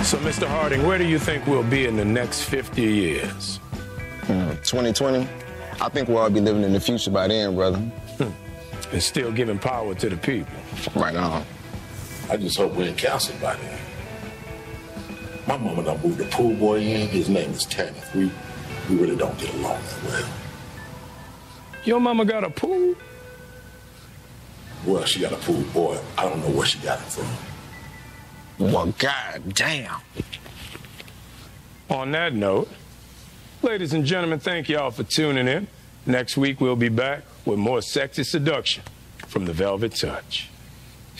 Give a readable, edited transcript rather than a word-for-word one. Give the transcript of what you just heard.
So, Mr. Harding, where do you think we'll be in the next 50 years? 2020? I think we'll all be living in the future by then, brother. And still giving power to the people. Right on. I just hope we're in council by then. My mama done moved a pool boy in. His name is Tanner. We really don't get along that well. Your mama got a pool? Well, she got a pool boy. I don't know where she got it from. Well, goddamn. On that note, ladies and gentlemen, thank y'all for tuning in. Next week, we'll be back with more sexy seduction from the Velvet Touch.